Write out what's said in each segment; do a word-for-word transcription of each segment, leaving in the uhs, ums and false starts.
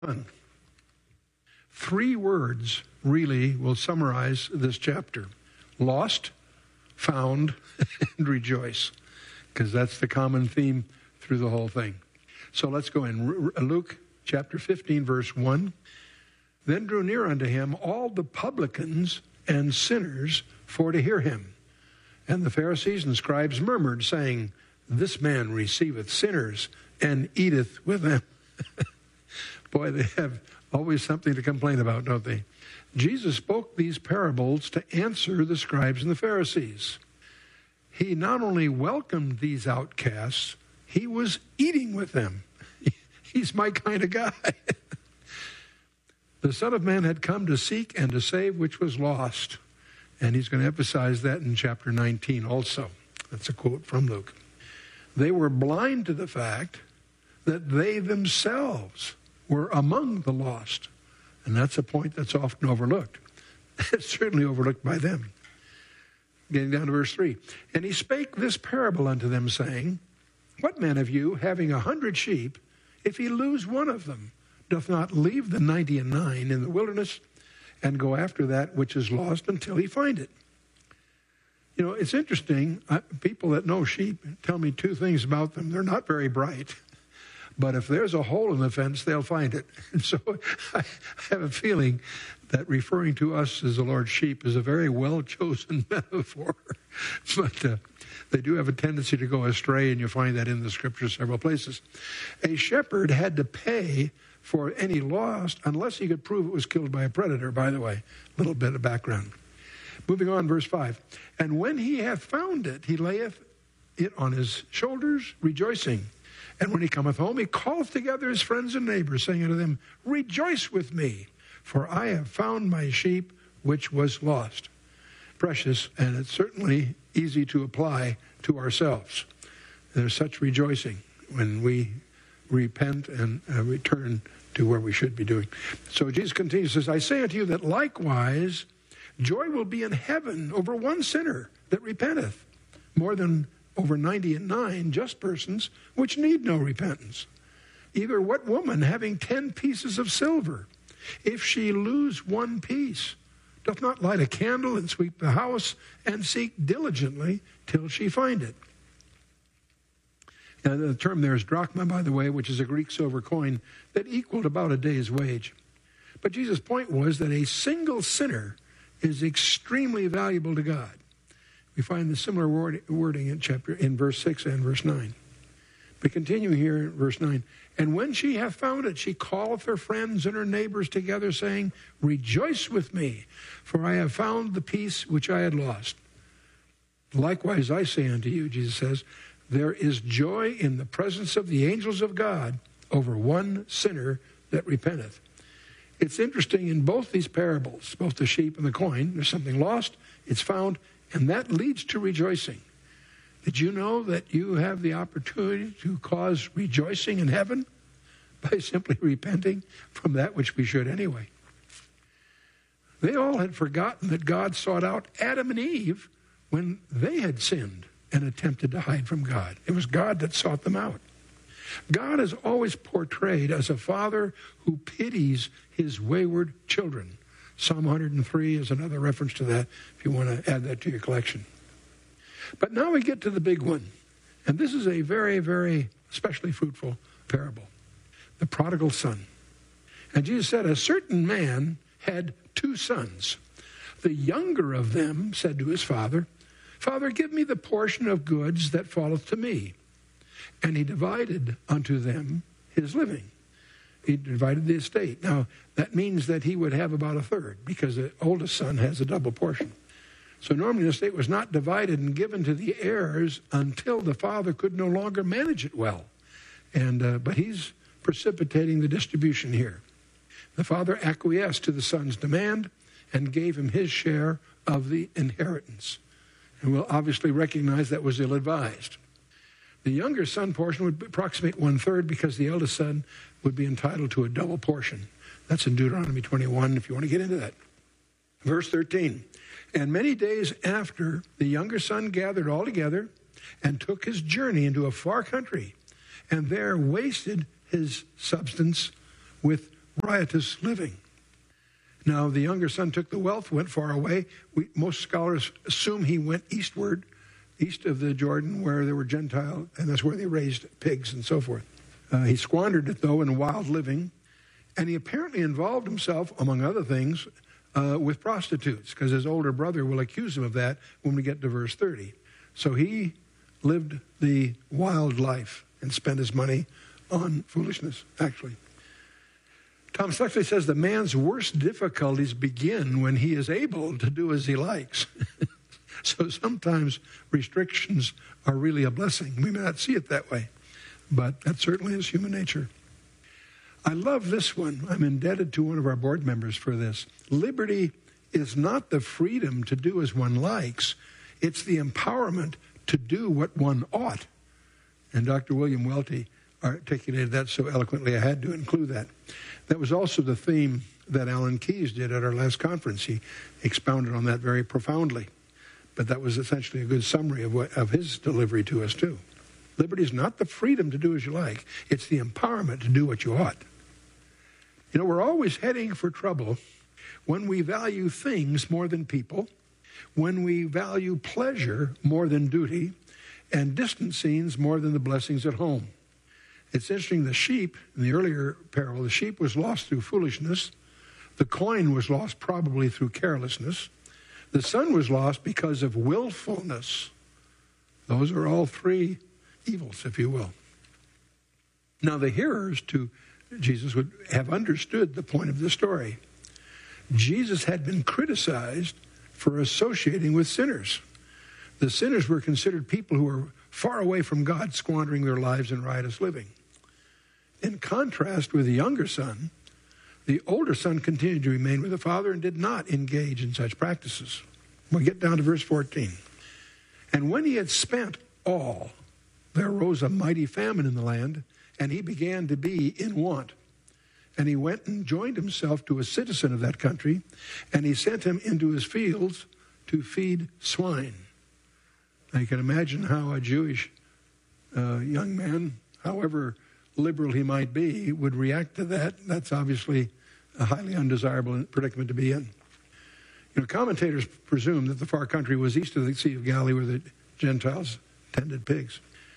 One. Three words really will summarize this chapter: lost, found, and rejoice, because that's the common theme through the whole thing. So let's go in. Luke chapter fifteen, verse one. Then drew near unto him all the publicans and sinners for to hear him. And the Pharisees and scribes murmured, saying, This man receiveth sinners and eateth with them. Boy, they have always something to complain about, don't they? Jesus spoke these parables to answer the scribes and the Pharisees. He not only welcomed these outcasts, he was eating with them. He's my kind of guy. The Son of Man had come to seek and to save which was lost. And he's going to emphasize that in chapter nineteen also. That's a quote from Luke. They were blind to the fact that they themselves were among the lost. And that's a point that's often overlooked. It's certainly overlooked by them. Getting down to verse three. And he spake this parable unto them, saying, What man of you, having a hundred sheep, if he lose one of them, doth not leave the ninety and nine in the wilderness and go after that which is lost until he find it? You know, it's interesting. I, people that know sheep tell me two things about them. They're not very bright. But if there's a hole in the fence, they'll find it. And so I have a feeling that referring to us as the Lord's sheep is a very well-chosen metaphor. But uh, they do have a tendency to go astray, and you find that in the Scriptures several places. A shepherd had to pay for any lost unless he could prove it was killed by a predator, by the way. A little bit of background. Moving on, verse five. And when he hath found it, he layeth it on his shoulders, rejoicing. And when he cometh home, he calleth together his friends and neighbors, saying unto them, Rejoice with me, for I have found my sheep which was lost. Precious, and it's certainly easy to apply to ourselves. There's such rejoicing when we repent and uh, return to where we should be doing. So Jesus continues, says, I say unto you that likewise joy will be in heaven over one sinner that repenteth, more than over ninety and nine just persons which need no repentance. Either what woman having ten pieces of silver, if she lose one piece, doth not light a candle and sweep the house and seek diligently till she find it? Now, the term there is drachma, by the way, which is a Greek silver coin that equaled about a day's wage. But Jesus' point was that a single sinner is extremely valuable to God. We find the similar word, wording in chapter in verse six and verse nine. But continue here in verse nine. And when she hath found it, she calleth her friends and her neighbors together, saying, Rejoice with me, for I have found the piece which I had lost. Likewise I say unto you, Jesus says, there is joy in the presence of the angels of God over one sinner that repenteth. It's interesting in both these parables, both the sheep and the coin, there's something lost, it's found, and that leads to rejoicing. Did you know that you have the opportunity to cause rejoicing in heaven by simply repenting from that which we should anyway? They all had forgotten that God sought out Adam and Eve when they had sinned and attempted to hide from God. It was God that sought them out. God is always portrayed as a father who pities his wayward children. Psalm one hundred three is another reference to that, if you want to add that to your collection. But now we get to the big one. And this is a very, very especially fruitful parable. The prodigal son. And Jesus said, a certain man had two sons. The younger of them said to his father, Father, give me the portion of goods that falleth to me. And he divided unto them his living. He divided the estate. Now, that means that he would have about a third, because the oldest son has a double portion. So normally the estate was not divided and given to the heirs until the father could no longer manage it well. And uh, but he's precipitating the distribution here. The father acquiesced to the son's demand and gave him his share of the inheritance. And we'll obviously recognize that was ill-advised. The younger son portion would approximate one-third because the eldest son would be entitled to a double portion. That's in Deuteronomy twenty-one, if you want to get into that. Verse thirteen. And many days after, the younger son gathered all together and took his journey into a far country, and there wasted his substance with riotous living. Now, the younger son took the wealth, went far away. We, most scholars assume he went eastward, east of the Jordan, where there were Gentile, and that's where they raised pigs and so forth. Uh, he squandered it, though, in wild living, and he apparently involved himself, among other things, uh, with prostitutes, because his older brother will accuse him of that when we get to verse thirty. So he lived the wild life and spent his money on foolishness, actually. Thomas Huxley says the man's worst difficulties begin when he is able to do as he likes. So sometimes restrictions are really a blessing. We may not see it that way, but that certainly is human nature. I love this one. I'm indebted to one of our board members for this. Liberty is not the freedom to do as one likes. It's the empowerment to do what one ought. And Doctor William Welty articulated that so eloquently, I had to include that. That was also the theme that Alan Keyes did at our last conference. He expounded on that very profoundly. But that was essentially a good summary of, what, of his delivery to us, too. Liberty is not the freedom to do as you like. It's the empowerment to do what you ought. You know, we're always heading for trouble when we value things more than people, when we value pleasure more than duty, and distant scenes more than the blessings at home. It's interesting, the sheep, in the earlier parable, the sheep was lost through foolishness. The coin was lost probably through carelessness. The son was lost because of willfulness. Those are all three evils, if you will. Now, the hearers to Jesus would have understood the point of the story. Jesus had been criticized for associating with sinners. The sinners were considered people who were far away from God, squandering their lives in riotous living. In contrast with the younger son, the older son continued to remain with the father and did not engage in such practices. We'll get down to verse fourteen. And when he had spent all, there arose a mighty famine in the land, and he began to be in want. And he went and joined himself to a citizen of that country, and he sent him into his fields to feed swine. Now you can imagine how a Jewish uh, young man, however liberal he might be, would react to that. That's obviously a highly undesirable predicament to be in. You know, commentators presume that the far country was east of the Sea of Galilee, where the Gentiles tended pigs.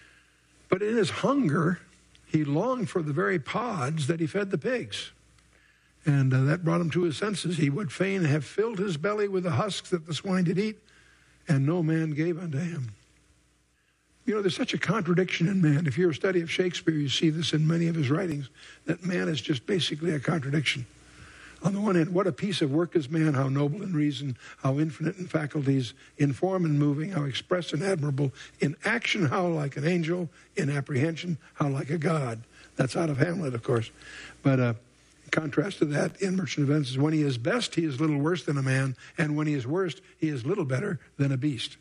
But in his hunger, he longed for the very pods that he fed the pigs. And uh, that brought him to his senses. He would fain have filled his belly with the husks that the swine did eat, and no man gave unto him. You know, there's such a contradiction in man. If you're a study of Shakespeare, you see this in many of his writings, that man is just basically a contradiction. On the one hand, what a piece of work is man, how noble in reason, how infinite in faculties, in form and moving, how express and admirable, in action, how like an angel, in apprehension, how like a god. That's out of Hamlet, of course. But uh, in contrast to that, in Merchant of Venice, is when he is best, he is little worse than a man, and when he is worst, he is little better than a beast.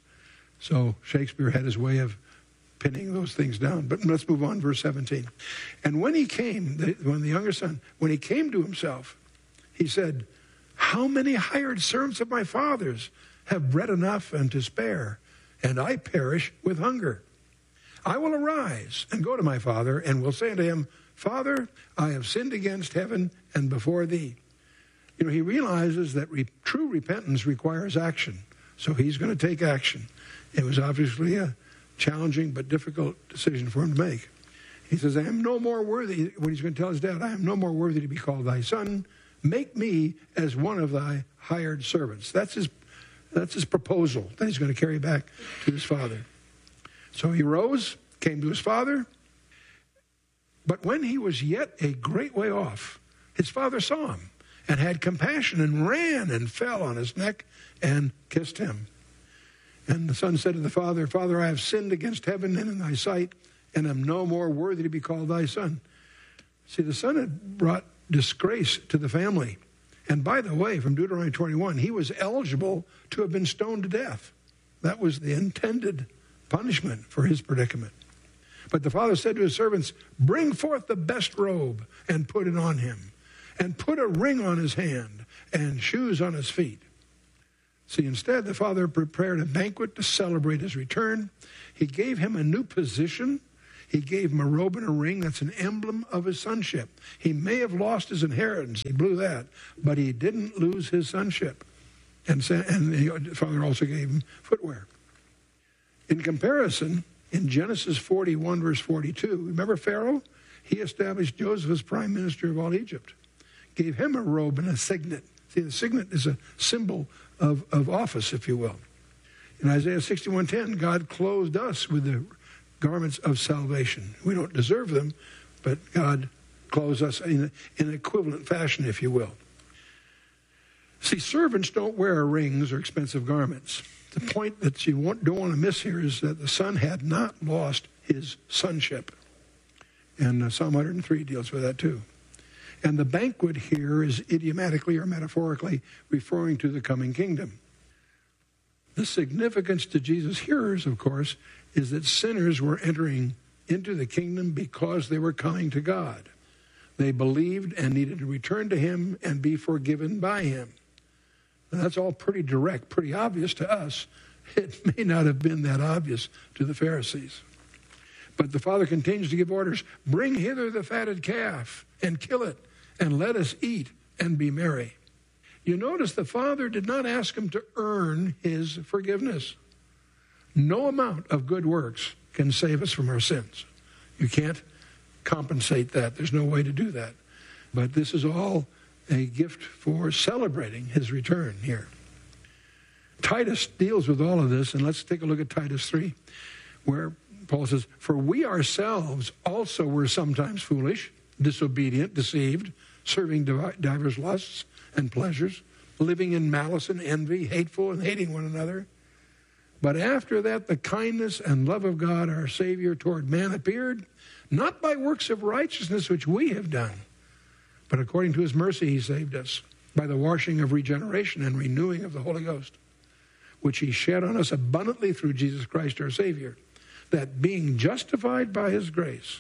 So Shakespeare had his way of pinning those things down. But let's move on, verse seventeen. And when he came, the, when the younger son, when he came to himself, he said, how many hired servants of my father's have bread enough and to spare, and I perish with hunger? I will arise and go to my father, and will say unto him, Father, I have sinned against heaven and before thee. You know, he realizes that re- true repentance requires action. So he's going to take action. It was obviously a challenging but difficult decision for him to make. He says, I am no more worthy, when he's going to tell his dad, I am no more worthy to be called thy son. Make me as one of thy hired servants. That's his, that's his proposal that he's going to carry back to his father. So he rose, came to his father. But when he was yet a great way off, his father saw him and had compassion and ran and fell on his neck and kissed him. And the son said to the father, Father, I have sinned against heaven and in thy sight, and am no more worthy to be called thy son. See, the son had brought disgrace to the family. And by the way, from Deuteronomy twenty-one, he was eligible to have been stoned to death. That was the intended punishment for his predicament. But the father said to his servants, bring forth the best robe and put it on him, and put a ring on his hand and shoes on his feet. See, instead, the father prepared a banquet to celebrate his return. He gave him a new position. He gave him a robe and a ring. That's an emblem of his sonship. He may have lost his inheritance. He blew that. But he didn't lose his sonship. And, and the Father also gave him footwear. In comparison, in Genesis forty-one, verse forty-two, remember Pharaoh? He established Joseph as prime minister of all Egypt. Gave him a robe and a signet. See, the signet is a symbol of, of office, if you will. In Isaiah sixty-one ten, God clothed us with the garments of salvation. We don't deserve them, but God clothes us in, in an equivalent fashion, if you will. See, servants don't wear rings or expensive garments. The point that you won't, don't want to miss here is that the son had not lost his sonship. And uh, Psalm one hundred three deals with that too. And the banquet here is idiomatically or metaphorically referring to the coming kingdom. The significance to Jesus' hearers, of course, is that sinners were entering into the kingdom because they were coming to God. They believed and needed to return to him and be forgiven by him. And that's all pretty direct, pretty obvious to us. It may not have been that obvious to the Pharisees. But the Father continues to give orders, bring hither the fatted calf and kill it, and let us eat and be merry. You notice the Father did not ask him to earn his forgiveness. No amount of good works can save us from our sins. You can't compensate that. There's no way to do that. But this is all a gift for celebrating his return here. Titus deals with all of this, and let's take a look at Titus three, where Paul says, for we ourselves also were sometimes foolish, disobedient, deceived, serving divers lusts and pleasures, living in malice and envy, hateful and hating one another. But after that, the kindness and love of God, our Savior, toward man appeared, not by works of righteousness which we have done, but according to his mercy he saved us, by the washing of regeneration and renewing of the Holy Ghost, which he shed on us abundantly through Jesus Christ our Savior, that being justified by his grace,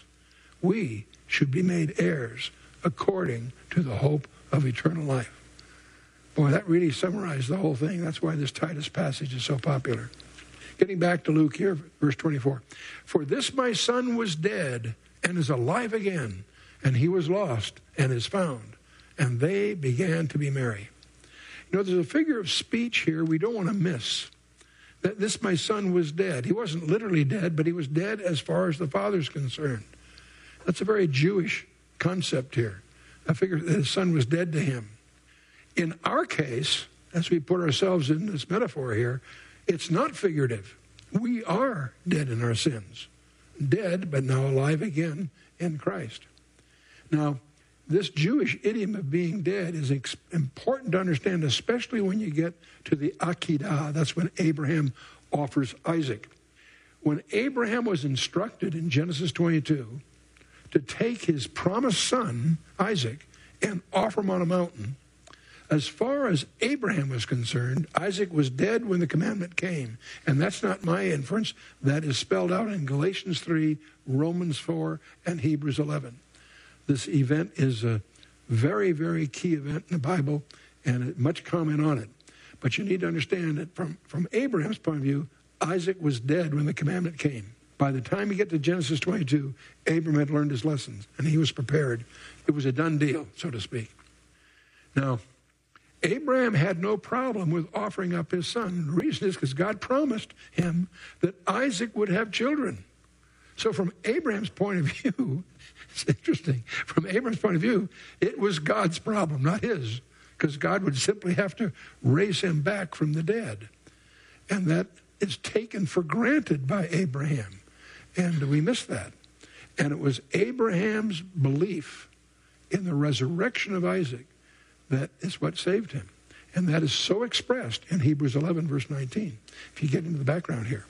we should be made heirs according to the hope of eternal life. Boy, that really summarized the whole thing. That's why this Titus passage is so popular. Getting back to Luke here, verse twenty-four. For this my son was dead and is alive again, and he was lost and is found. And they began to be merry. You know, there's a figure of speech here we don't want to miss. That this my son was dead. He wasn't literally dead, but he was dead as far as the Father's concerned. That's a very Jewish concept here. I figure that his son was dead to him. In our case, as we put ourselves in this metaphor here, it's not figurative. We are dead in our sins. Dead, but now alive again in Christ. Now, this Jewish idiom of being dead is ex- important to understand, especially when you get to the Akedah. That's when Abraham offers Isaac. When Abraham was instructed in Genesis twenty-two to take his promised son, Isaac, and offer him on a mountain, as far as Abraham was concerned, Isaac was dead when the commandment came. And that's not my inference. That is spelled out in Galatians three, Romans four, and Hebrews eleven. This event is a very, very key event in the Bible, and much comment on it. But you need to understand that from, from Abraham's point of view, Isaac was dead when the commandment came. By the time you get to Genesis twenty-two, Abraham had learned his lessons, and he was prepared. It was a done deal, so to speak. Now, Abraham had no problem with offering up his son. The reason is because God promised him that Isaac would have children. So from Abraham's point of view, it's interesting. From Abraham's point of view, it was God's problem, not his, because God would simply have to raise him back from the dead. And that is taken for granted by Abraham. And we miss that. And it was Abraham's belief in the resurrection of Isaac that is what saved him. And that is so expressed in Hebrews eleven, verse nineteen, if you get into the background here.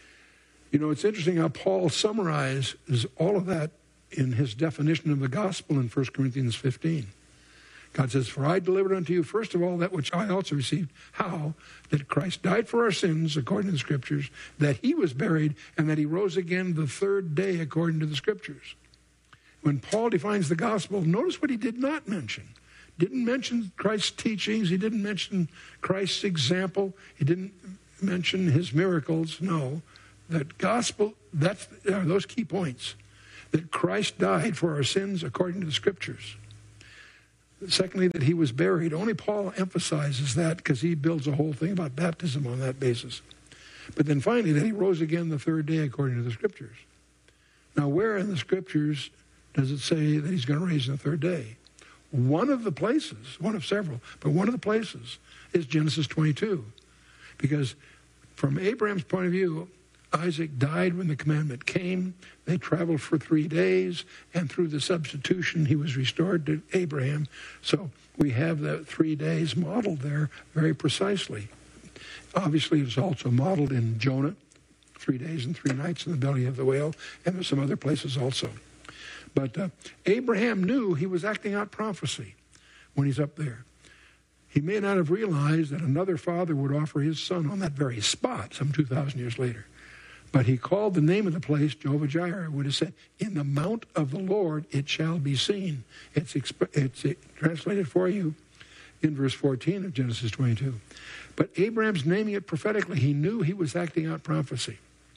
You know, it's interesting how Paul summarizes all of that in his definition of the gospel in First Corinthians fifteen. God says, for I delivered unto you, first of all, that which I also received. How? That Christ died for our sins, according to the Scriptures, that he was buried, and that he rose again the third day, according to the Scriptures. When Paul defines the gospel, notice what he did not mention. Didn't mention Christ's teachings. He didn't mention Christ's example. He didn't mention his miracles. No. That gospel, that's, are those key points. that Christ died for our sins according to the Scriptures. Secondly, that he was buried. Only Paul emphasizes that because he builds a whole thing about baptism on that basis. But then finally, that he rose again the third day according to the Scriptures. Now, where in the Scriptures does it say that he's going to raise on the third day? One of the places, one of several, but one of the places is Genesis twenty-two. Because from Abraham's point of view, Isaac died when the commandment came. They traveled for three days, and through the substitution, he was restored to Abraham. So we have the three days modeled there very precisely. Obviously, it's also modeled in Jonah, three days and three nights in the belly of the whale, and there's some other places also. But uh, Abraham knew he was acting out prophecy when he's up there. He may not have realized that another father would offer his son on that very spot some two thousand years later. But he called the name of the place Jehovah Jireh, would have said, in the mount of the Lord it shall be seen. It's, exp- it's translated for you in verse fourteen of Genesis twenty-two. But Abraham's naming it prophetically. He knew he was acting out prophecy.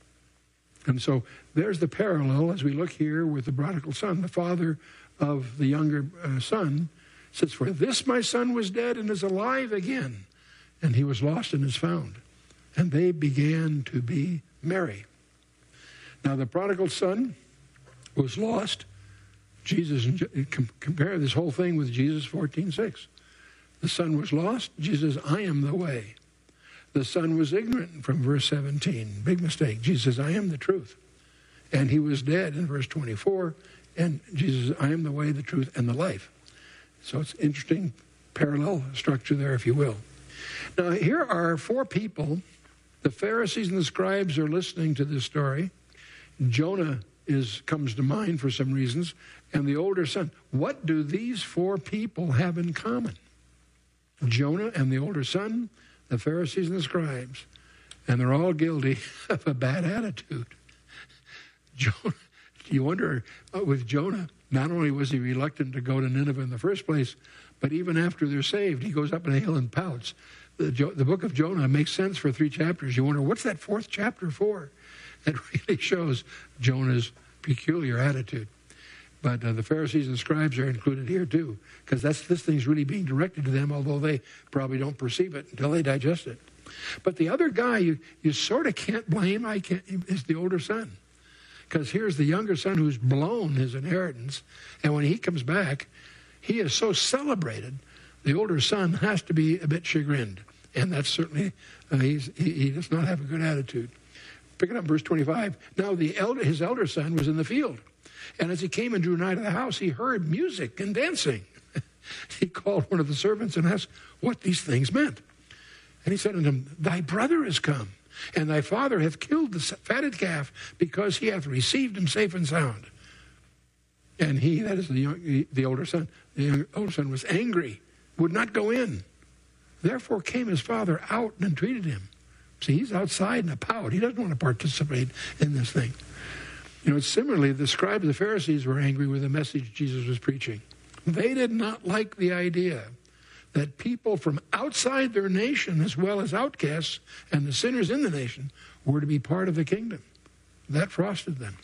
And so there's the parallel as we look here with the prodigal son. The father of the younger uh, son says, for this my son was dead and is alive again, and he was lost and is found. And they began to be merry. Now the prodigal son was lost. Jesus, compare this whole thing with Jesus fourteen six. The son was lost. Jesus, I am the way. The son was ignorant from verse seventeen. Big mistake. Jesus says, I am the truth. And he was dead in verse twenty-four. And Jesus says, I am the way, the truth, and the life. So it's interesting parallel structure there, if you will. Now, here are four people. The Pharisees and the scribes are listening to this story. Jonah is comes to mind for some reasons. And the older son. What do these four people have in common? Jonah and the older son, the Pharisees and the scribes. And they're all guilty of a bad attitude. Jonah, you wonder, with Jonah, not only was he reluctant to go to Nineveh in the first place, but even after they're saved, he goes up in a hill and pouts. The, the book of Jonah makes sense for three chapters. You wonder, what's that fourth chapter for? It really shows Jonah's peculiar attitude. But uh, the Pharisees and scribes are included here too, because that's this thing's really being directed to them, although they probably don't perceive it until they digest it. But the other guy you, you sort of can't blame I can't, is the older son. Because here's the younger son who's blown his inheritance, and when he comes back, he is so celebrated, the older son has to be a bit chagrined. And that's certainly, uh, he's, he, he does not have a good attitude. Picking up verse twenty-five, now the elder, his elder son was in the field. And as he came and drew nigh to the house, he heard music and dancing. He called one of the servants and asked what these things meant. And he said unto him, thy brother is come, and thy father hath killed the fatted calf, because he hath received him safe and sound. And he, that is the, young, the older son, the young, older son was angry, would not go in. Therefore came his father out and entreated him. See, he's outside in a pout. He doesn't want to participate in this thing. You know, similarly, the scribes and the Pharisees were angry with the message Jesus was preaching. They did not like the idea that people from outside their nation, as well as outcasts and the sinners in the nation, were to be part of the kingdom. That frosted them.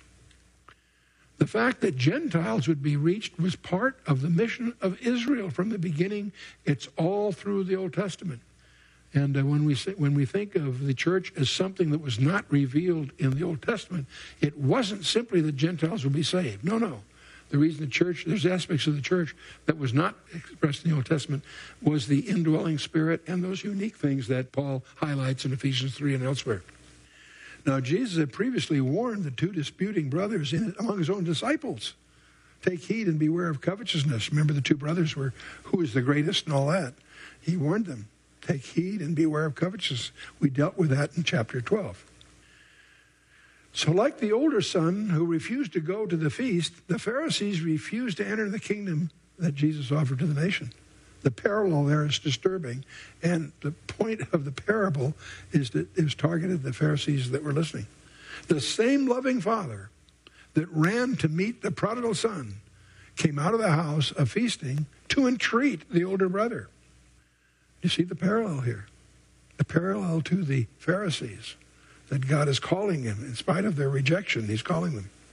The fact that Gentiles would be reached was part of the mission of Israel from the beginning. It's all through the Old Testament. And uh, when we when we think of the church as something that was not revealed in the Old Testament, it wasn't simply that Gentiles would be saved. No, no. The reason the church, there's aspects of the church that was not expressed in the Old Testament, was the indwelling spirit and those unique things that Paul highlights in Ephesians three and elsewhere. Now, Jesus had previously warned the two disputing brothers in, among his own disciples. Take heed and beware of covetousness. Remember, the two brothers were, who is the greatest and all that. He warned them. Take heed and beware of covetousness. We dealt with that in chapter twelve. So like the older son who refused to go to the feast, the Pharisees refused to enter the kingdom that Jesus offered to the nation. The parallel there is disturbing. And the point of the parable is that it was targeted at the Pharisees that were listening. The same loving father that ran to meet the prodigal son came out of the house of feasting to entreat the older brother. You see the parallel here. The parallel to the Pharisees, that God is calling them. In spite of their rejection, he's calling them.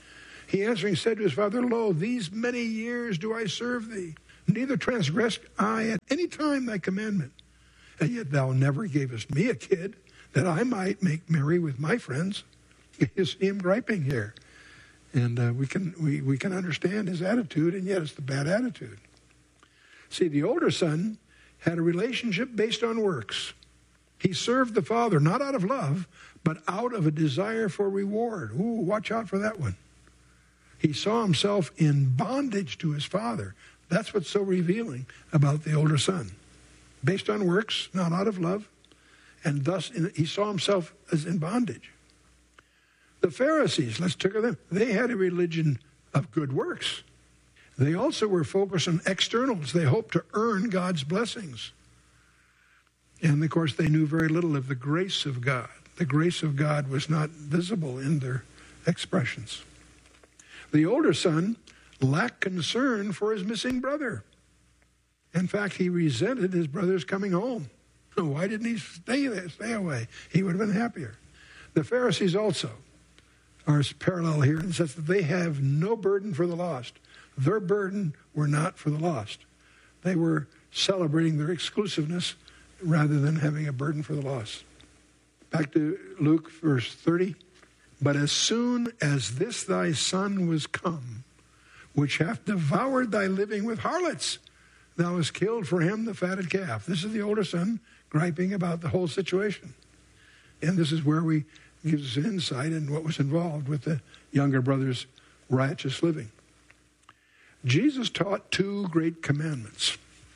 He answering said to his father, Lo, these many years do I serve thee, neither transgressed I at any time thy commandment. And yet thou never gavest me a kid, that I might make merry with my friends. You see him griping here. And uh, we can we, we can understand his attitude, and yet it's the bad attitude. See, the older son had a relationship based on works. He served the father, not out of love, but out of a desire for reward. Ooh, watch out for that one. He saw himself in bondage to his father. That's what's so revealing about the older son. Based on works, not out of love, and thus he saw himself as in bondage. The Pharisees, let's take them. They had a religion of good works. They also were focused on externals. They hoped to earn God's blessings. And, of course, they knew very little of the grace of God. The grace of God was not visible in their expressions. The older son lacked concern for his missing brother. In fact, he resented his brother's coming home. Why didn't he stay there, stay away? He would have been happier. The Pharisees also are parallel here in the sense that they have no burden for the lost. Their burden were not for the lost. They were celebrating their exclusiveness rather than having a burden for the lost. Back to Luke, verse thirty. But as soon as this thy son was come, which hath devoured thy living with harlots, thou hast killed for him the fatted calf. This is the older son griping about the whole situation. And this is where we gives us an insight in what was involved with the younger brother's righteous living. Jesus taught two great commandments.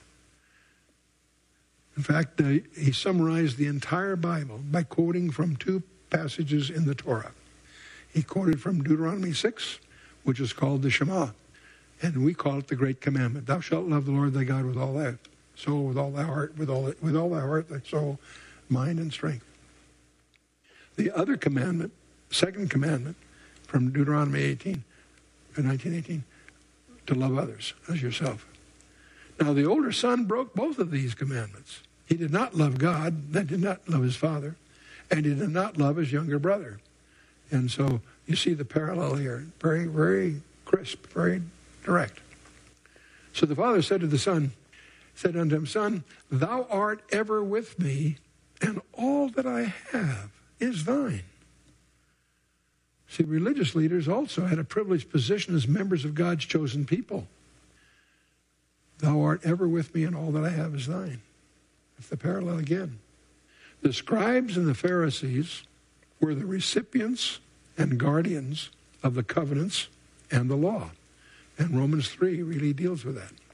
In fact, uh, he summarized the entire Bible by quoting from two passages in the Torah. He quoted from Deuteronomy six, which is called the Shema, and we call it the Great Commandment. Thou shalt love the Lord thy God with all thy soul, with all thy heart, with all with all thy heart, thy soul, mind, and strength. The other commandment, second commandment, from Deuteronomy eighteen, nineteen eighteen, to love others as yourself. Now, the older son broke both of these commandments. He did not love God, and did not love his father, and he did not love his younger brother. And so you see the parallel here. Very, very crisp, very direct. So the father said to the son, said unto him, Son, thou art ever with me, and all that I have is thine. See, religious leaders also had a privileged position as members of God's chosen people. Thou art ever with me, and all that I have is thine. That's the parallel again. The scribes and the Pharisees were the recipients and guardians of the covenants and the law. And Romans three really deals with that.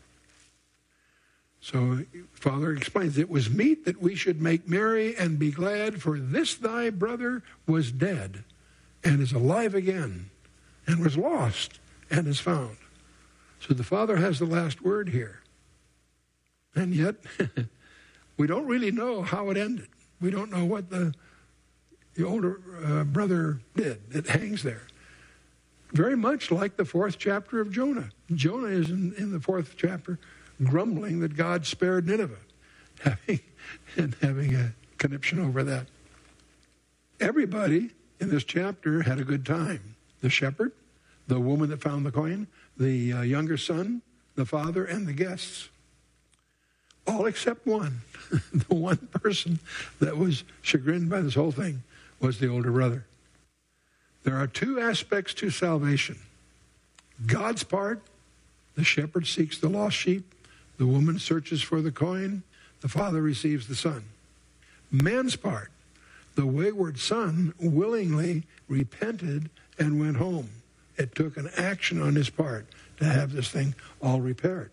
So Father explains, it was meet that we should make merry and be glad, for this thy brother was dead and is alive again, and was lost and is found. So the Father has the last word here. And yet, we don't really know how it ended. We don't know what the, the older uh, brother did. It hangs there. Very much like the fourth chapter of Jonah. Jonah is in, in the fourth chapter grumbling that God spared Nineveh, having, and having a conniption over that. Everybody in this chapter had a good time. The shepherd, the woman that found the coin, the uh, younger son, the father, and the guests. All except one. The one person that was chagrined by this whole thing was the older brother. There are two aspects to salvation. God's part, the shepherd seeks the lost sheep. The woman searches for the coin. The father receives the son. Man's part, the wayward son willingly repented and went home. It took an action on his part to have this thing all repaired.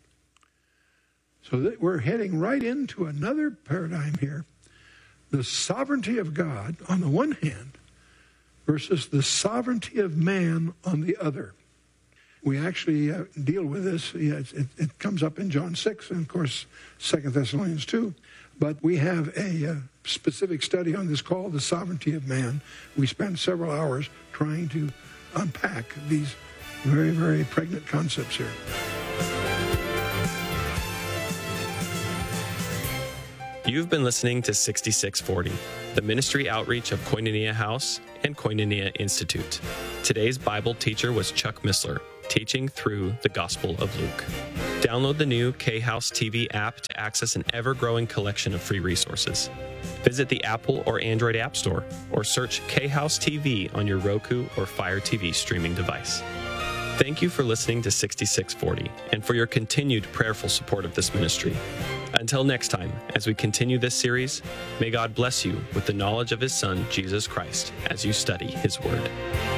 So that we're heading right into another paradigm here. The sovereignty of God on the one hand versus the sovereignty of man on the other. We actually uh, deal with this. Yeah, it, it comes up in John six and, of course, Second Thessalonians two. But we have a uh, specific study on this called The Sovereignty of Man. We spent several hours trying to unpack these very, very pregnant concepts here. You've been listening to sixty-six forty, the ministry outreach of Koinonia House and Koinonia Institute. Today's Bible teacher was Chuck Missler, teaching through the Gospel of Luke. Download the new K-House T V app to access an ever-growing collection of free resources. Visit the Apple or Android App Store or search K-House T V on your Roku or Fire T V streaming device. Thank you for listening to sixty-six forty and for your continued prayerful support of this ministry. Until next time, as we continue this series, may God bless you with the knowledge of His Son, Jesus Christ, as you study His Word.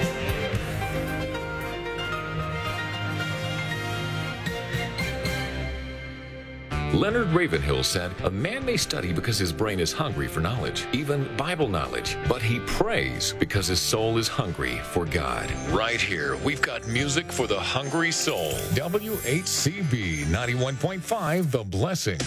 Leonard Ravenhill said, "A man may study because his brain is hungry for knowledge, even Bible knowledge, but he prays because his soul is hungry for God." Right here, we've got music for the hungry soul. W H C B ninety-one point five, The Blessing.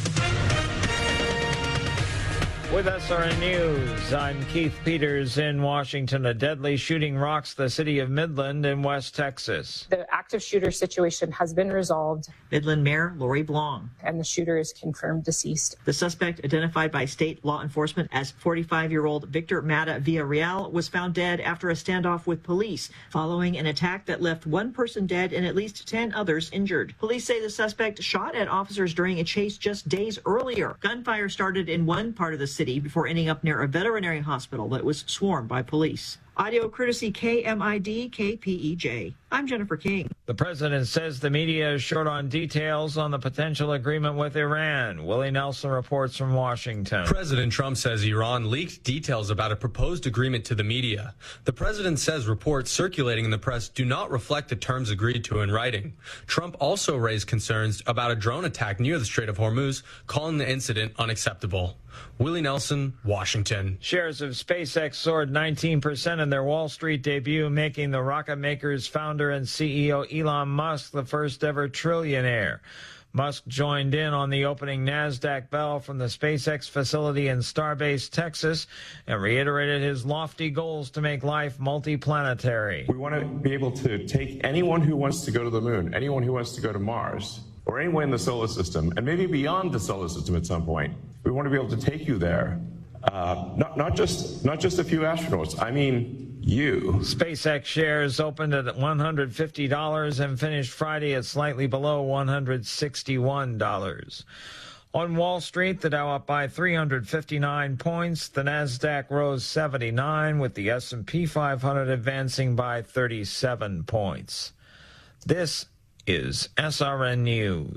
With S R N News, I'm Keith Peters in Washington. A deadly shooting rocks the city of Midland in West Texas. The active shooter situation has been resolved. Midland Mayor Lori Blong. And the shooter is confirmed deceased. The suspect, identified by state law enforcement as forty-five-year-old Victor Mata Villarreal, was found dead after a standoff with police following an attack that left one person dead and at least ten others injured. Police say the suspect shot at officers during a chase just days earlier. Gunfire started in one part of the city before ending up near a veterinary hospital that was swarmed by police. Audio courtesy K M I D K P E J. I'm Jennifer King. The president says the media is short on details on the potential agreement with Iran. Willie Nelson reports from Washington. President Trump says Iran leaked details about a proposed agreement to the media. The president says reports circulating in the press do not reflect the terms agreed to in writing. Trump also raised concerns about a drone attack near the Strait of Hormuz, calling the incident unacceptable. Willie Nelson, Washington. Shares of SpaceX soared nineteen percent in their Wall Street debut, making the rocket maker's founder and C E O Elon Musk the first ever trillionaire. Musk joined in on the opening NASDAQ bell from the SpaceX facility in Starbase, Texas, and reiterated his lofty goals to make life multiplanetary. We want to be able to take anyone who wants to go to the moon, anyone who wants to go to Mars, or anywhere in the solar system, and maybe beyond the solar system at some point. We want to be able to take you there. Uh, not, not just not just a few astronauts. I mean, you. SpaceX shares opened at one hundred fifty dollars and finished Friday at slightly below one hundred sixty-one dollars. On Wall Street, the Dow up by three hundred fifty-nine points. The NASDAQ rose seventy-nine, with the S and P five hundred advancing by thirty-seven points. This is S R N News.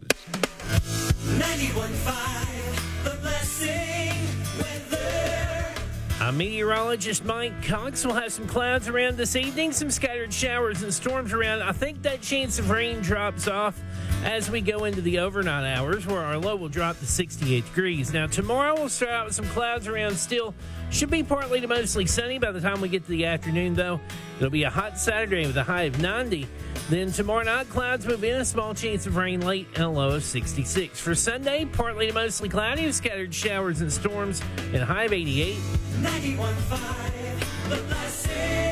ninety-one point five, The Blessing weather. I'm meteorologist Mike Cox. We'll have some clouds around this evening, some scattered showers and storms around. I think that chance of rain drops off as we go into the overnight hours, where our low will drop to sixty-eight degrees. Now, tomorrow we'll start out with some clouds around still. Should be partly to mostly sunny by the time we get to the afternoon, though. It'll be a hot Saturday with a high of ninety. Then tomorrow night, clouds move in, a small chance of rain late, and a low of sixty-six. For Sunday, partly to mostly cloudy with scattered showers and storms, and a high of eighty-eight. ninety-one point five, The Blessing.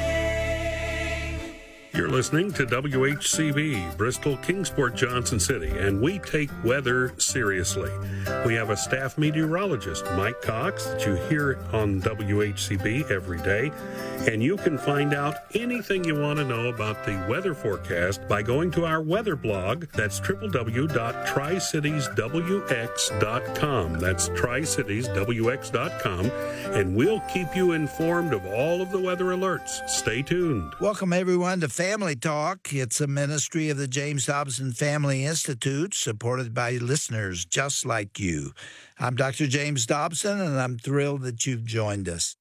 You're listening to W H C B, Bristol, Kingsport, Johnson City, and we take weather seriously. We have a staff meteorologist, Mike Cox, that you hear on W H C B every day, and you can find out anything you want to know about the weather forecast by going to our weather blog. That's w w w dot tri cities w x dot com. That's tri cities w x dot com, and we'll keep you informed of all of the weather alerts. Stay tuned. Welcome, everyone, to Family Talk. It's a ministry of the James Dobson Family Institute, supported by listeners just like you. I'm Doctor James Dobson, and I'm thrilled that you've joined us.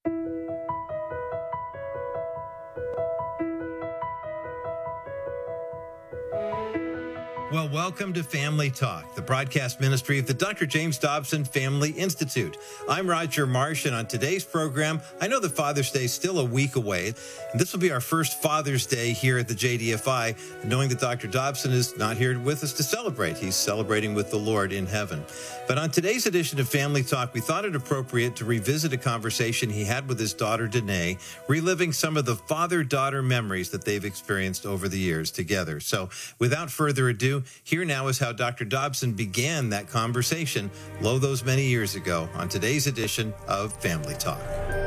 Well, welcome to Family Talk, the broadcast ministry of the Doctor James Dobson Family Institute. I'm Roger Marsh, and on today's program, I know that Father's Day is still a week away, and this will be our first Father's Day here at the J D F I, knowing that Doctor Dobson is not here with us to celebrate. He's celebrating with the Lord in heaven. But on today's edition of Family Talk, we thought it appropriate to revisit a conversation he had with his daughter, Danae, reliving some of the father-daughter memories that they've experienced over the years together. So without further ado, here now is how Doctor Dobson began that conversation, lo, those many years ago, on today's edition of Family Talk.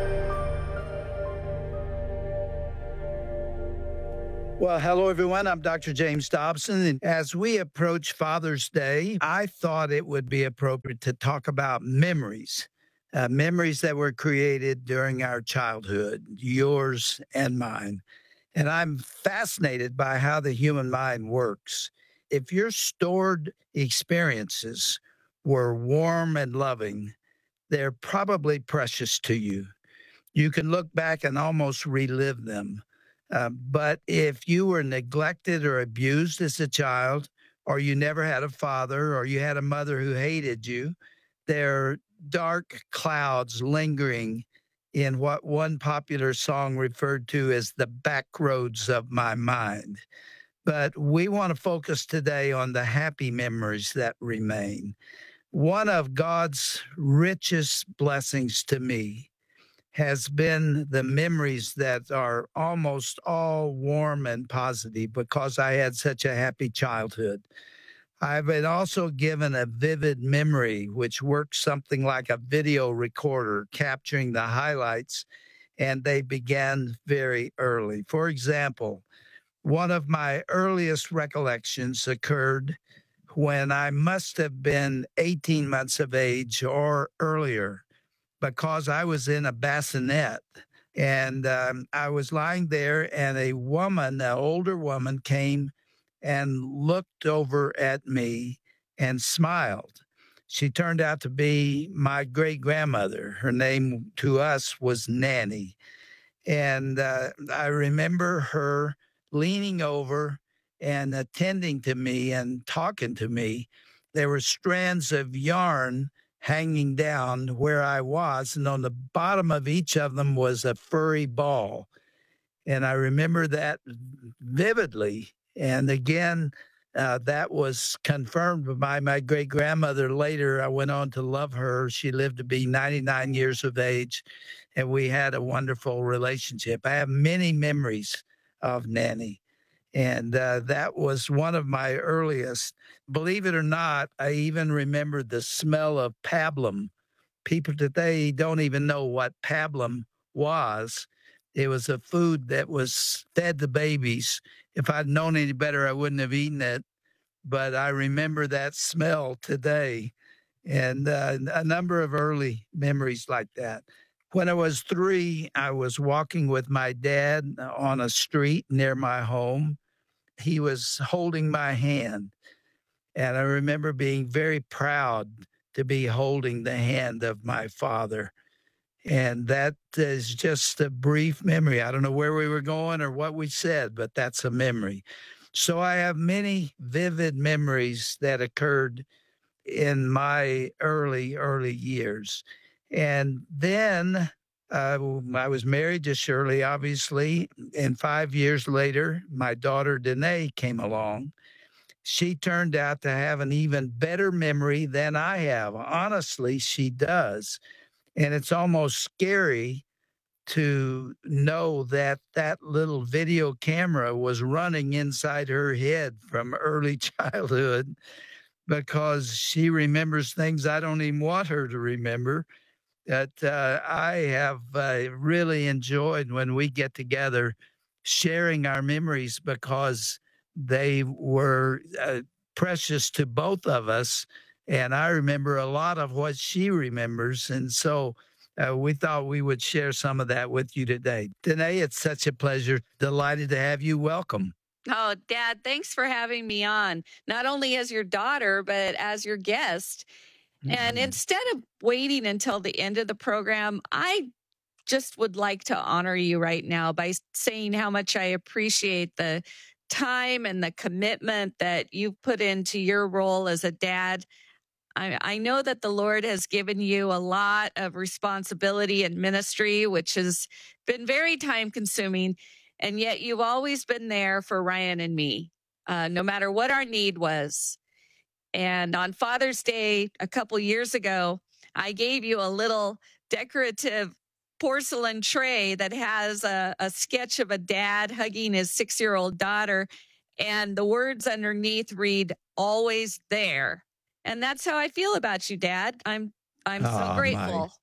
Well, hello, everyone. I'm Doctor James Dobson. And as we approach Father's Day, I thought it would be appropriate to talk about memories, uh, memories that were created during our childhood, yours and mine. And I'm fascinated by how the human mind works. If your stored experiences were warm and loving, they're probably precious to you. You can look back and almost relive them. Uh, but if you were neglected or abused as a child, or you never had a father, or you had a mother who hated you, there are dark clouds lingering in what one popular song referred to as the back roads of my mind. But we want to focus today on the happy memories that remain. One of God's richest blessings to me has been the memories that are almost all warm and positive because I had such a happy childhood. I've been also given a vivid memory, which works something like a video recorder, capturing the highlights, and they began very early. For example, one of my earliest recollections occurred when I must have been eighteen months of age or earlier, because I was in a bassinet, and um, I was lying there, and a woman, an older woman, came and looked over at me and smiled. She turned out to be my great-grandmother. Her name to us was Nanny. And uh, I remember her leaning over and attending to me and talking to me. There were strands of yarn hanging down where I was, and on the bottom of each of them was a furry ball. And I remember that vividly. And again, uh, that was confirmed by my great-grandmother later. I went on to love her. She lived to be ninety-nine years of age, and we had a wonderful relationship. I have many memories of Nanny. And uh, that was one of my earliest. Believe it or not, I even remember the smell of pablum. People today don't even know what pablum was. It was a food that was fed to babies. If I'd known any better, I wouldn't have eaten it. But I remember that smell today, and uh, a number of early memories like that. When I was three, I was walking with my dad on a street near my home. He was holding my hand, and I remember being very proud to be holding the hand of my father. And that is just a brief memory. I don't know where we were going or what we said, but that's a memory. So I have many vivid memories that occurred in my early, early years. And then uh, I was married to Shirley, obviously, and five years later, my daughter Danae came along. She turned out to have an even better memory than I have. Honestly, she does. And it's almost scary to know that that little video camera was running inside her head from early childhood, because she remembers things I don't even want her to remember. That uh, I have uh, really enjoyed when we get together sharing our memories, because they were uh, precious to both of us. And I remember a lot of what she remembers. And so uh, we thought we would share some of that with you today. Danae, it's such a pleasure. Delighted to have you. Welcome. Oh, Dad, thanks for having me on, not only as your daughter, but as your guest. Mm-hmm. And instead of waiting until the end of the program, I just would like to honor you right now by saying how much I appreciate the time and the commitment that you put into your role as a dad. I, I know that the Lord has given you a lot of responsibility and ministry, which has been very time consuming. And yet you've always been there for Ryan and me, uh, no matter what our need was. And on Father's Day, a couple years ago, I gave you a little decorative porcelain tray that has a, a sketch of a dad hugging his six-year-old daughter. And the words underneath read, "Always there." And that's how I feel about you, Dad. I'm I'm oh, so grateful.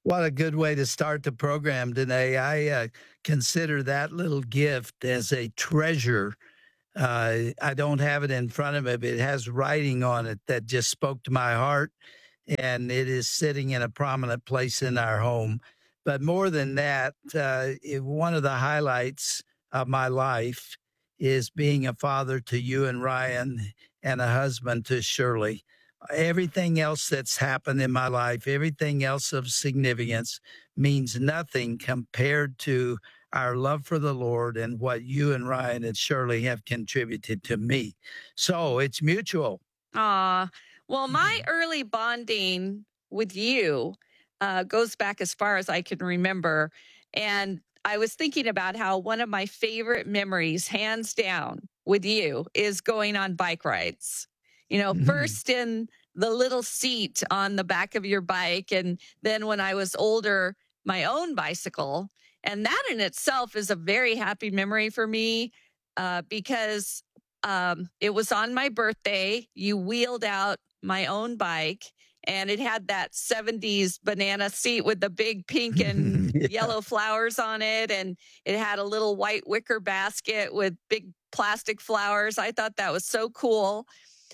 What a good way to start the program today. I uh, consider that little gift as a treasure. Uh, I don't have it in front of me, but it has writing on it that just spoke to my heart, and it is sitting in a prominent place in our home. But more than that, uh, it, one of the highlights of my life is being a father to you and Ryan and a husband to Shirley. Everything else that's happened in my life, everything else of significance means nothing compared to our love for the Lord and what you and Ryan and Shirley have contributed to me. So it's mutual. Aw, well, my early bonding with you uh, goes back as far as I can remember. And I was thinking about how one of my favorite memories, hands down, with you is going on bike rides. You know, mm-hmm. first in the little seat on the back of your bike. And then when I was older, my own bicycle. And that in itself is a very happy memory for me uh, because um, it was on my birthday. You wheeled out my own bike and it had that seventies banana seat with the big pink and yeah. yellow flowers on it. And it had a little white wicker basket with big plastic flowers. I thought that was so cool.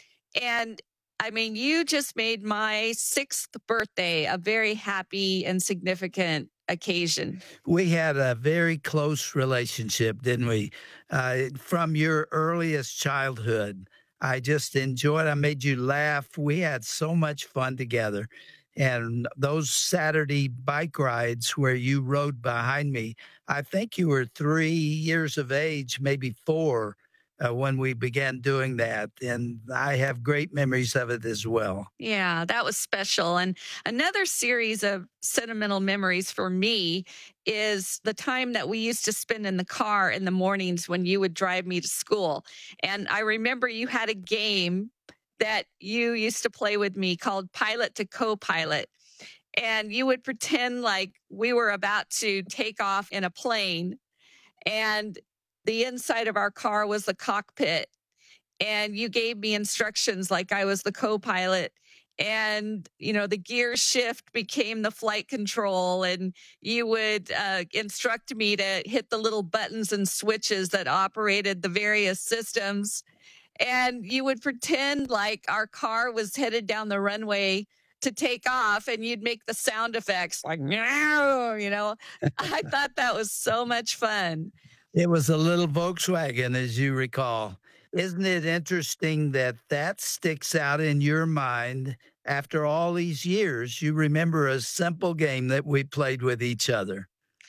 And I mean, you just made my sixth birthday a very happy and significant occasion. We had a very close relationship, didn't we? Uh, from your earliest childhood, I just enjoyed. I made you laugh. We had so much fun together. And those Saturday bike rides where you rode behind me, I think you were three years of age, maybe four. Uh, when we began doing that. And I have great memories of it as well. Yeah, that was special. And another series of sentimental memories for me is the time that we used to spend in the car in the mornings when you would drive me to school. And I remember you had a game that you used to play with me called Pilot to Co-Pilot. And you would pretend like we were about to take off in a plane. And the inside of our car was the cockpit, and you gave me instructions like I was the co-pilot, and, you know, the gear shift became the flight control, and you would uh, instruct me to hit the little buttons and switches that operated the various systems. And you would pretend like our car was headed down the runway to take off, and you'd make the sound effects like, meow, you know. I thought that was so much fun. It was a little Volkswagen, as you recall. Isn't it interesting that that sticks out in your mind after all these years? You remember a simple game that we played with each other.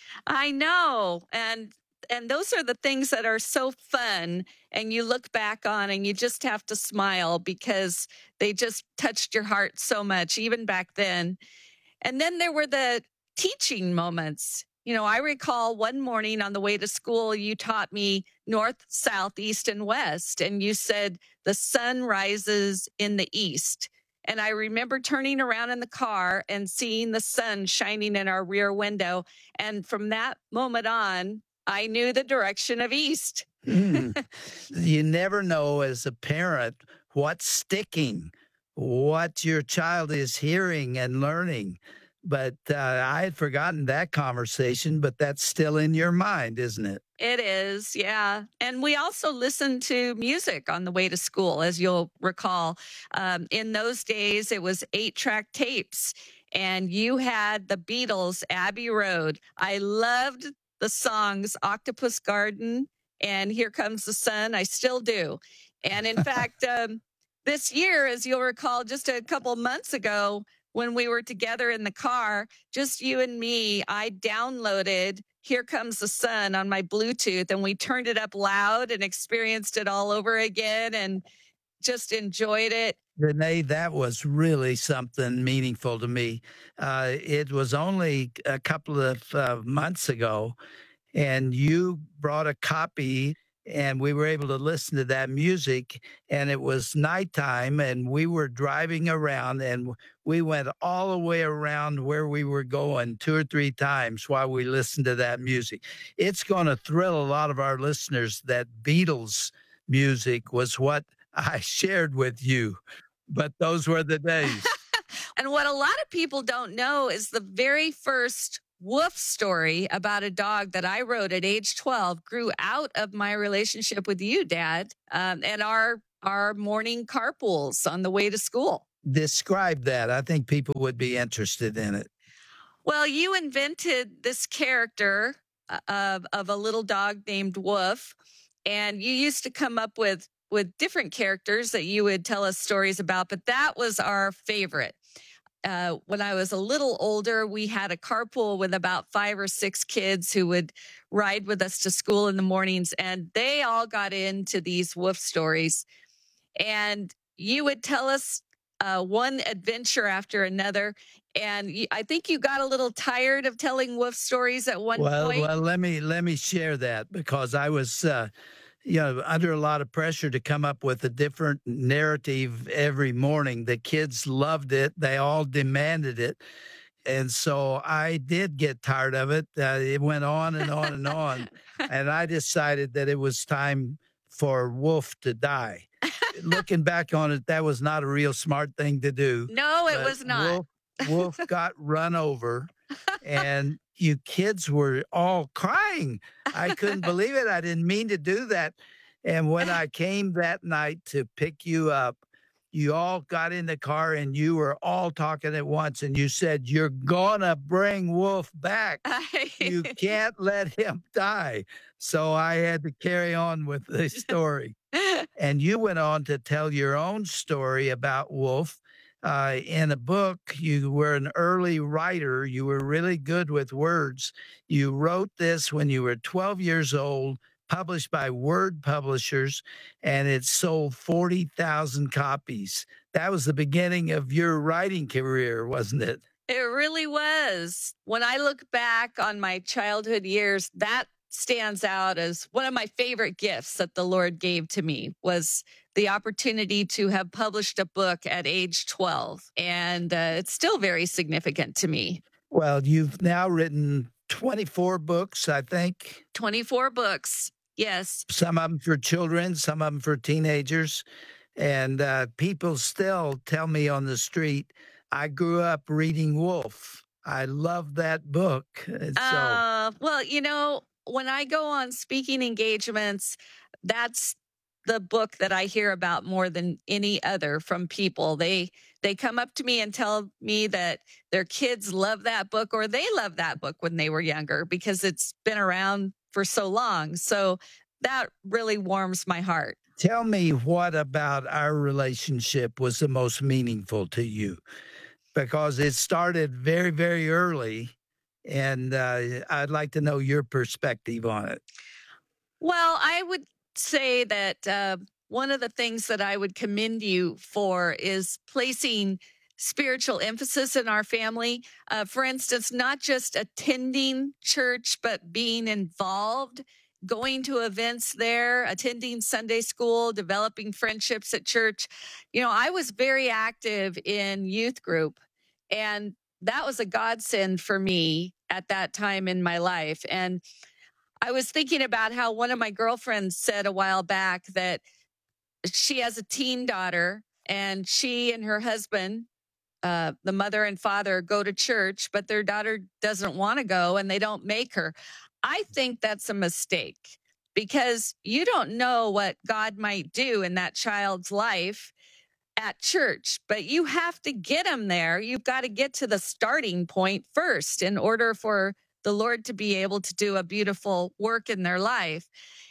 I know. And and those are the things that are so fun. And you look back on and you just have to smile because they just touched your heart so much, even back then. And then there were the teaching moments. You know, I recall one morning on the way to school, you taught me north, south, east, and west. And you said, the sun rises in the east. And I remember turning around in the car and seeing the sun shining in our rear window. And from that moment on, I knew the direction of east. mm. You never know as a parent what's sticking, what your child is hearing and learning. But uh, I had forgotten that conversation, but that's still in your mind, isn't it? It is, yeah. And we also listened to music on the way to school, as you'll recall. Um, in those days, it was eight-track tapes, and you had the Beatles' Abbey Road. I loved the songs Octopus Garden and Here Comes the Sun. I still do. And in fact, um, this year, as you'll recall, just a couple months ago, when we were together in the car, just you and me, I downloaded Here Comes the Sun on my Bluetooth, and we turned it up loud and experienced it all over again and just enjoyed it. Renee, that was really something meaningful to me. Uh, it was only a couple of uh, months ago, and you brought a copy, and we were able to listen to that music, and it was nighttime, and we were driving around, and we went all the way around where we were going two or three times while we listened to that music. It's going to thrill a lot of our listeners that Beatles music was what I shared with you, but those were the days. And what a lot of people don't know is the very first Woof story about a dog that I wrote at age twelve grew out of my relationship with you, Dad, um, and our our morning carpools on the way to school. Describe that. I think people would be interested in it. Well, you invented this character uh, of, of a little dog named Woof, and you used to come up with, with different characters that you would tell us stories about, but that was our favorite. Uh, when I was a little older, we had a carpool with about five or six kids who would ride with us to school in the mornings, and they all got into these Woof stories. And you would tell us uh, one adventure after another. And you, I think you got a little tired of telling Woof stories at one well, point. Well, let me let me share that because I was, uh, you know, under a lot of pressure to come up with a different narrative every morning. The kids loved it; they all demanded it, and so I did get tired of it. Uh, it went on and on and on, and I decided that it was time for Woof to die. Looking back on it, that was not a real smart thing to do. No, it was not. Woof, Woof got run over, and you kids were all crying. I couldn't believe it. I didn't mean to do that. And when I came that night to pick you up, you all got in the car and you were all talking at once. And you said, "You're going to bring Woof back. You can't let him die." So I had to carry on with the story. And you went on to tell your own story about Woof. Uh, in a book, you were an early writer. You were really good with words. You wrote this when you were twelve years old, published by Word Publishers, and it sold forty thousand copies. That was the beginning of your writing career, wasn't it? It really was. When I look back on my childhood years, that stands out as one of my favorite gifts that the Lord gave to me was the opportunity to have published a book at age twelve. And uh, it's still very significant to me. Well, you've now written twenty-four books, I think. twenty-four books, yes. Some of them for children, some of them for teenagers. And uh, people still tell me on the street, I grew up reading Woof. I love that book. And so, uh, well, you know, when I go on speaking engagements, that's the book that I hear about more than any other from people. They they come up to me and tell me that their kids love that book or they love that book when they were younger because it's been around for so long. So that really warms my heart. Tell me what about our relationship was the most meaningful to you? Because it started very, very early. And uh, I'd like to know your perspective on it. Well, I would say that uh, one of the things that I would commend you for is placing spiritual emphasis in our family. Uh, for instance, not just attending church, but being involved, going to events there, attending Sunday school, developing friendships at church. You know, I was very active in youth group, and that was a godsend for me at that time in my life. And I was thinking about how one of my girlfriends said a while back that she has a teen daughter and she and her husband, uh, the mother and father, go to church, but their daughter doesn't want to go and they don't make her. I think that's a mistake because you don't know what God might do in that child's life at church, but you have to get them there. You've got to get to the starting point first in order for the Lord to be able to do a beautiful work in their life.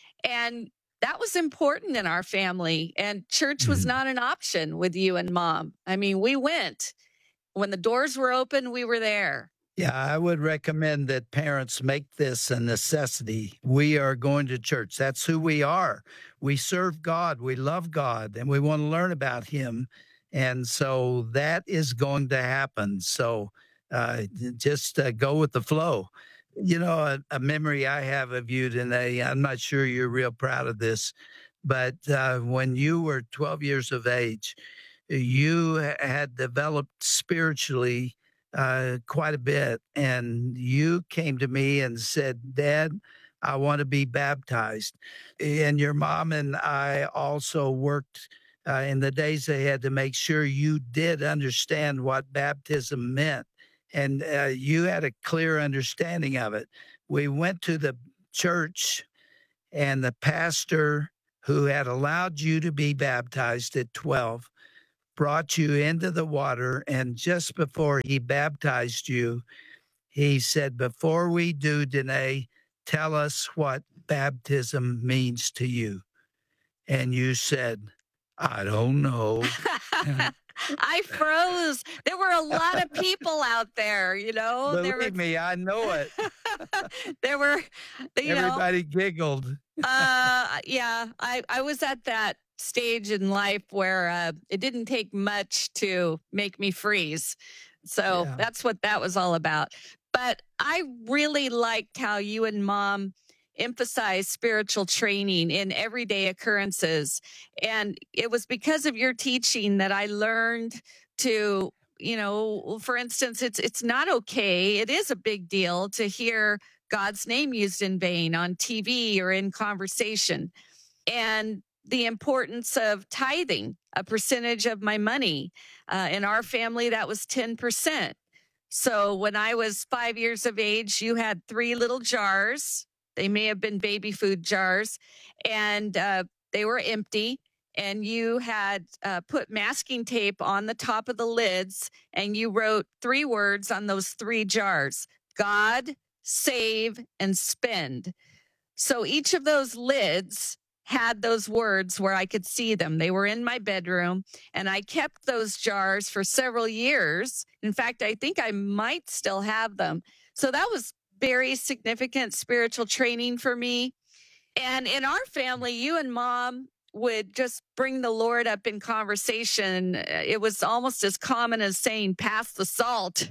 And that was important in our family. And church was not an option with you and Mom. I mean, we went. When the doors were open, we were there. Yeah, I would recommend that parents make this a necessity. We are going to church. That's who we are. We serve God. We love God, and we want to learn about Him. And so that is going to happen. So uh, just uh, go with the flow. You know, a, a memory I have of you today, I'm not sure you're real proud of this, but uh, when you were twelve years of age, you had developed spiritually uh, quite a bit. And you came to me and said, "Dad, I want to be baptized." And your mom and I also worked uh, in the days ahead to make sure you did understand what baptism meant. And uh, you had a clear understanding of it. We went to the church, and the pastor who had allowed you to be baptized at twelve brought you into the water. And just before he baptized you, he said, "Before we do, Danae, tell us what baptism means to you." And you said, "I don't know." I froze. There were a lot of people out there, you know. Believe there were, me, I know it. there were, you Everybody know, giggled. uh, yeah, I, I was at that stage in life where uh, it didn't take much to make me freeze. So Yeah. that's what that was all about. But I really liked how you and Mom emphasize spiritual training in everyday occurrences. And it was because of your teaching that I learned to, you know, for instance, it's it's not okay. It is a big deal to hear God's name used in vain on T V or in conversation. And the importance of tithing, a percentage of my money. Uh, in our family, that was ten percent. So when I was five years of age, you had three little jars. They may have been baby food jars, and uh, they were empty. And you had uh, put masking tape on the top of the lids, and you wrote three words on those three jars: God, save, and spend. So each of those lids had those words where I could see them. They were in my bedroom, and I kept those jars for several years. In fact, I think I might still have them. So that was very significant spiritual training for me. And in our family, you and Mom would just bring the Lord up in conversation. It was almost as common as saying, "Pass the salt."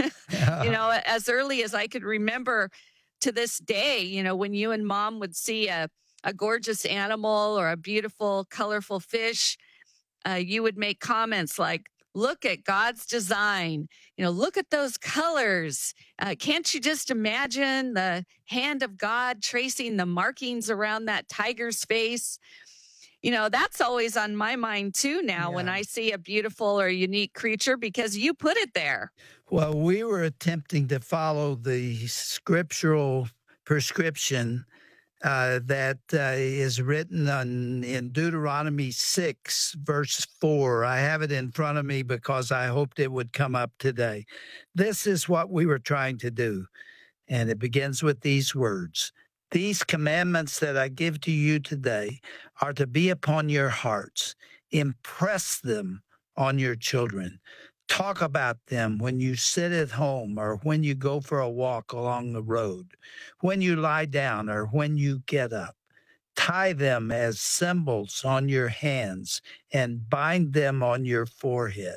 You know, as early as I could remember to this day, you know, when you and Mom would see a, a gorgeous animal or a beautiful, colorful fish, uh, you would make comments like, "Look at God's design. You know, look at those colors. Uh, can't you just imagine the hand of God tracing the markings around that tiger's face?" You know, that's always on my mind too now Yeah. when I see a beautiful or unique creature, because you put it there. Well, we were attempting to follow the scriptural prescription uh, that uh, is written on, in Deuteronomy six, verse four. I have it in front of me because I hoped it would come up today. This is what we were trying to do. And it begins with these words: "These commandments that I give to you today are to be upon your hearts. Impress them on your children. Talk about them when you sit at home or when you go for a walk along the road, when you lie down or when you get up. Tie them as symbols on your hands and bind them on your forehead.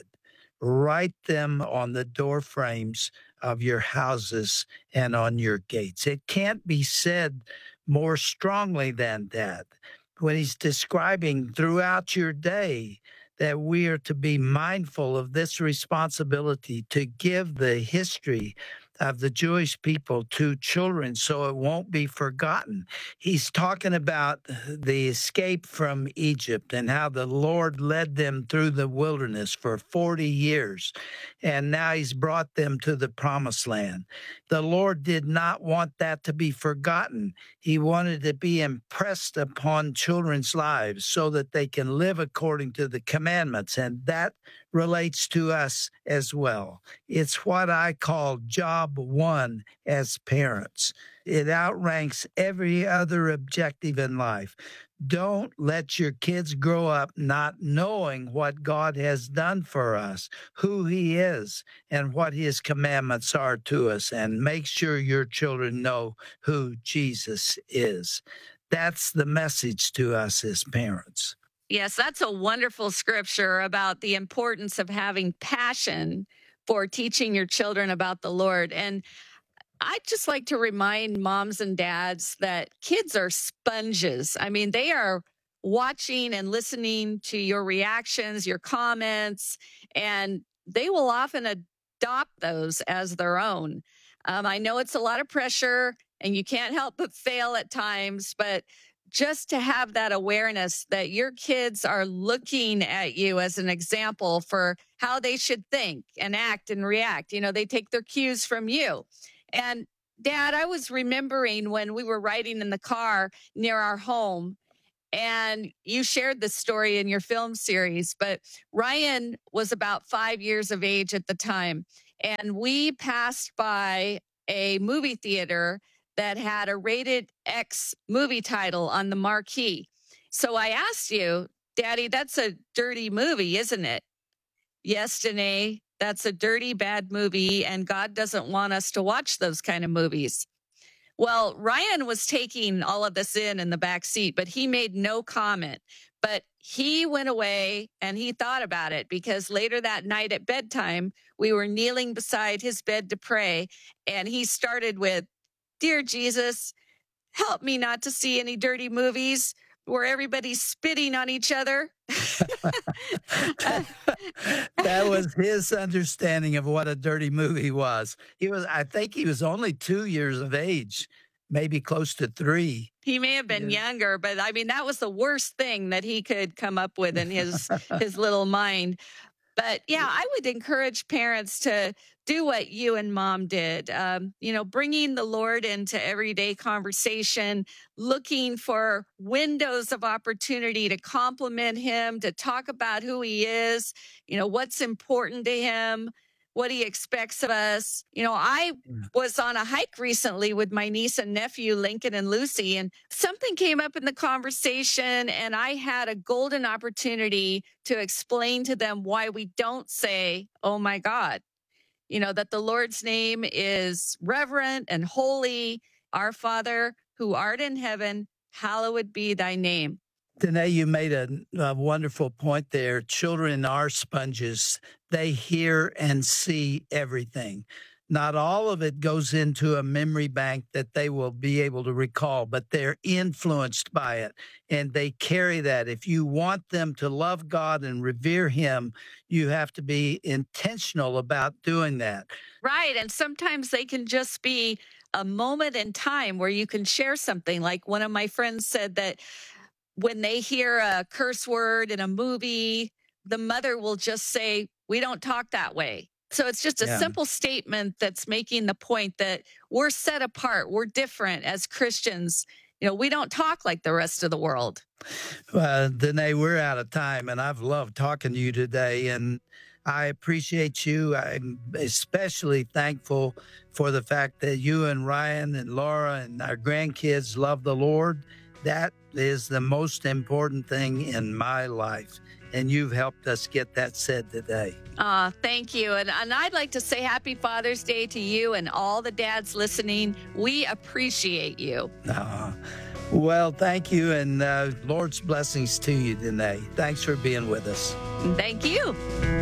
Write them on the door frames of your houses and on your gates." It can't be said more strongly than that when he's describing throughout your day that we are to be mindful of this responsibility to give the history of the Jewish people to children so it won't be forgotten. He's talking about the escape from Egypt and how the Lord led them through the wilderness for forty years, and now he's brought them to the promised land. The Lord did not want that to be forgotten. He wanted to be impressed upon children's lives so that they can live according to the commandments, and that relates to us as well. It's what I call job one as parents. It outranks every other objective in life. Don't let your kids grow up not knowing what God has done for us, who he is, and what his commandments are to us, and make sure your children know who Jesus is. That's the message to us as parents. Yes, that's a wonderful scripture about the importance of having passion for teaching your children about the Lord. And I'd just like to remind moms and dads that kids are sponges. I mean, they are watching and listening to your reactions, your comments, and they will often adopt those as their own. Um, I know it's a lot of pressure and you can't help but fail at times, but just to have that awareness that your kids are looking at you as an example for how they should think and act and react. You know, they take their cues from you. And Dad, I was remembering when we were riding in the car near our home, and you shared this story in your film series, but Ryan was about five years of age at the time. And we passed by a movie theater that had a rated X movie title on the marquee. So I asked you, Daddy, that's a dirty movie, isn't it? Yes, Danae, that's a dirty, bad movie, and God doesn't want us to watch those kind of movies. Well, Ryan was taking all of this in in the back seat, but he made no comment. But he went away and he thought about it, because later that night at bedtime, we were kneeling beside his bed to pray, and he started with, "Dear Jesus, help me not to see any dirty movies where everybody's spitting on each other." That was his understanding of what a dirty movie was. He was, I think he was only two years of age, maybe close to three. He may have been yeah. younger, but I mean, that was the worst thing that he could come up with in his, his little mind. But yeah, I would encourage parents to do what you and Mom did. Um, you know, bringing the Lord into everyday conversation, looking for windows of opportunity to compliment him, to talk about who he is, you know, what's important to him, what he expects of us. You know, I was on a hike recently with my niece and nephew, Lincoln and Lucy, and something came up in the conversation, and I had a golden opportunity to explain to them why we don't say, "Oh my God." You know, that the Lord's name is reverent and holy. Our Father who art in heaven, hallowed be thy name. Danae, you made a, a wonderful point there. Children are sponges. They hear and see everything. Not all of it goes into a memory bank that they will be able to recall, but they're influenced by it, and they carry that. If you want them to love God and revere him, you have to be intentional about doing that. Right, and sometimes they can just be a moment in time where you can share something. Like one of my friends said that when they hear a curse word in a movie, the mother will just say, "We don't talk that way." So it's just a yeah. simple statement that's making the point that we're set apart. We're different as Christians. You know, we don't talk like the rest of the world. Well, Danae, we're out of time, and I've loved talking to you today, and I appreciate you. I'm especially thankful for the fact that you and Ryan and Laura and our grandkids love the Lord. That is the most important thing in my life. And you've helped us get that said today. Uh, thank you. And, and I'd like to say Happy Father's Day to you and all the dads listening. We appreciate you. Uh, well, thank you. And uh, Lord's blessings to you today. Thanks for being with us. Thank you.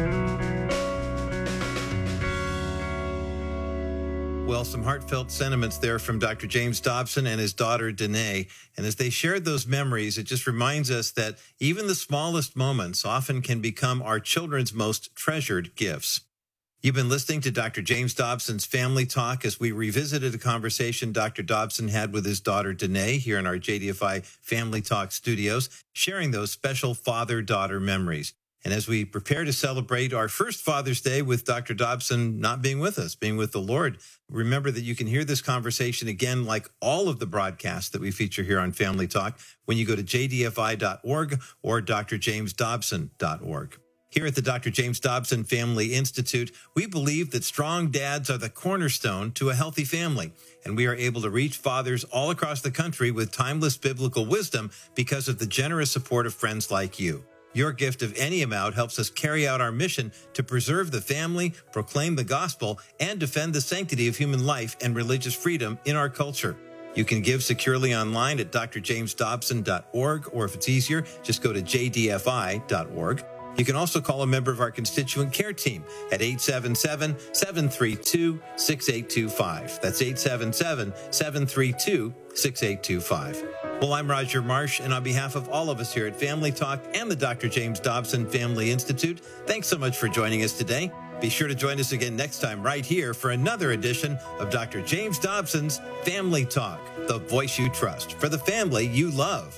Well, some heartfelt sentiments there from Doctor James Dobson and his daughter, Danae. And as they shared those memories, it just reminds us that even the smallest moments often can become our children's most treasured gifts. You've been listening to Doctor James Dobson's Family Talk as we revisited a conversation Doctor Dobson had with his daughter, Danae, here in our J D F I Family Talk studios, sharing those special father-daughter memories. And as we prepare to celebrate our first Father's Day with Doctor Dobson not being with us, being with the Lord, remember that you can hear this conversation again, like all of the broadcasts that we feature here on Family Talk, when you go to j d f i dot org or d r james dobson dot org. Here at the Doctor James Dobson Family Institute, we believe that strong dads are the cornerstone to a healthy family, and we are able to reach fathers all across the country with timeless biblical wisdom because of the generous support of friends like you. Your gift of any amount helps us carry out our mission to preserve the family, proclaim the gospel, and defend the sanctity of human life and religious freedom in our culture. You can give securely online at d r james dobson dot org, or if it's easier, just go to j d f i dot org. You can also call a member of our constituent care team at eight seven seven, seven three two, six eight two five. That's eight seven seven, seven three two, six eight two five. Well, I'm Roger Marsh, and on behalf of all of us here at Family Talk and the Doctor James Dobson Family Institute, thanks so much for joining us today. Be sure to join us again next time right here for another edition of Doctor James Dobson's Family Talk, the voice you trust for the family you love.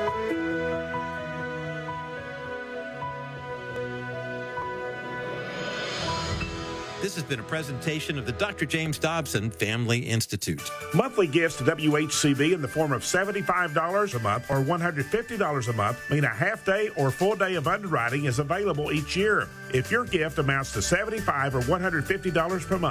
This has been a presentation of the Doctor James Dobson Family Institute. Monthly gifts to W H C B in the form of seventy-five dollars a month or one hundred fifty dollars a month mean a half day or full day of underwriting is available each year. If your gift amounts to seventy-five dollars or one hundred fifty dollars per month,